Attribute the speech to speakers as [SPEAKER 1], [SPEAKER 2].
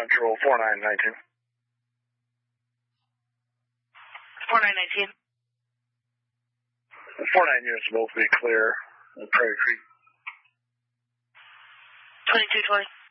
[SPEAKER 1] Central 4919.
[SPEAKER 2] 4919.
[SPEAKER 1] 49 units will both be clear. Prairie Creek.
[SPEAKER 2] 2220.